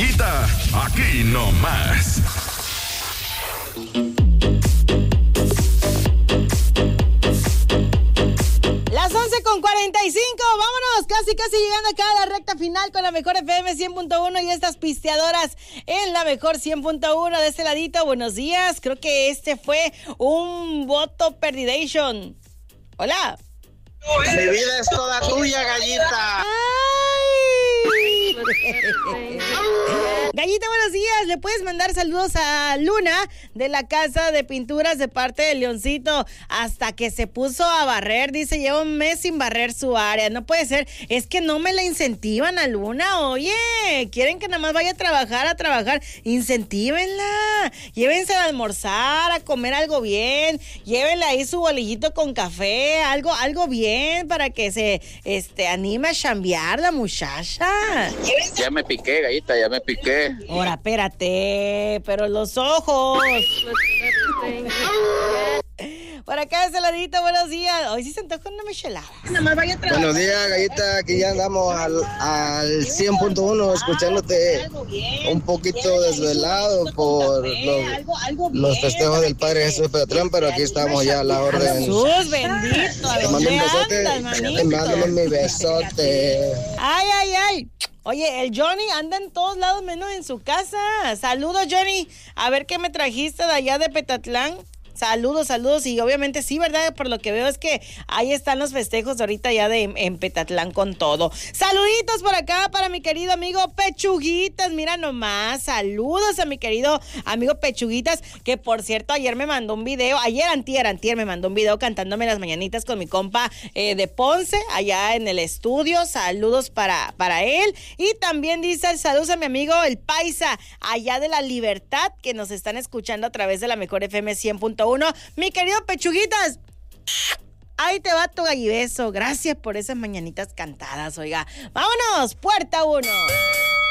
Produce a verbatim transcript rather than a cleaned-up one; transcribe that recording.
Gallita, aquí nomás. Las once con cuarenta y cinco, vámonos, casi casi llegando acá a la recta final con la mejor F M cien punto uno y estas pisteadoras en la mejor cien punto uno de este ladito. Buenos días, creo que este fue un voto perdidation. Hola. Mi vida es toda tuya, Gallita. ¡Ay! Gallita, buenos días. Le puedes mandar saludos a Luna de la casa de pinturas de parte de Leoncito. Hasta que se puso a barrer. Dice, lleva un mes sin barrer su área. No puede ser. Es que no me la incentivan a Luna. Oye, quieren que nada más vaya a trabajar, a trabajar. Incentívenla. Llévense a almorzar, a comer algo bien. Llévenle ahí su bolillito con café. Algo, algo bien para que se este, anime a chambear la muchacha. Ya me piqué, Gallita, ya me piqué. Ahora, espérate, pero los ojos. Por acá de ese ladito, buenos días. Hoy sí se antoja una michelada. Buenos días, Gallita, aquí ya andamos al, al cien punto uno escuchándote un poquito desvelado por los, los festejos del Padre Jesús Petrón, pero aquí estamos ya a la orden. Jesús bendito. Te mando un besote, te mando mi besote. Ay, ay, ay. Oye, el Johnny anda en todos lados menos en su casa. Saludos, Johnny. A ver qué me trajiste de allá de Petatlán. Saludos, saludos, y obviamente sí, ¿verdad? Por lo que veo es que ahí están los festejos ahorita ya de en Petatlán con todo. Saluditos por acá para mi querido amigo Pechuguitas, mira nomás, saludos a mi querido amigo Pechuguitas, que por cierto ayer me mandó un video, ayer antier, antier me mandó un video cantándome las mañanitas con mi compa eh, de Ponce, allá en el estudio, saludos para, para él, y también dice saludos a mi amigo el Paisa, allá de La Libertad, que nos están escuchando a través de la mejor F M cien punto uno. Mi querido Pechuguitas, ahí te va tu gallibeso. Gracias por esas mañanitas cantadas, oiga. Vámonos, puerta uno.